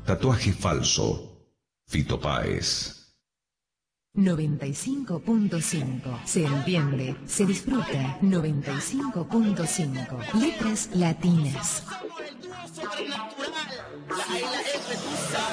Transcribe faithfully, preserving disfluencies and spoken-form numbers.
Tatuaje falso. Fito Páez. noventa y cinco punto cinco. Se entiende, se disfruta. noventa y cinco punto cinco. Letras latinas. Somos el dúo sobrenatural. La I, la F, tú sabes.